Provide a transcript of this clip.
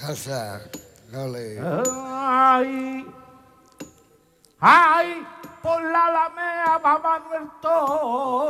Asa, dale. Ay, por la Alamea va Manuel Toro.